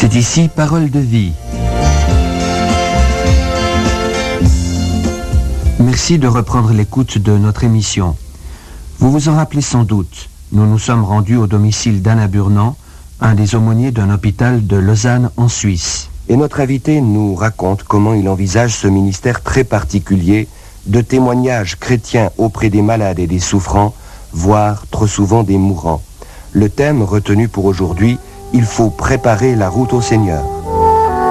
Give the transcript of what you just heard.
C'est ici Parole de vie. Merci de reprendre l'écoute de notre émission. Vous vous en rappelez sans doute, nous nous sommes rendus au domicile d'Alain Burnand, un des aumôniers d'un hôpital de Lausanne en Suisse. Et notre invité nous raconte comment il envisage ce ministère très particulier de témoignages chrétiens auprès des malades et des souffrants, voire trop souvent des mourants. Le thème retenu pour aujourd'hui, il faut préparer la route au Seigneur.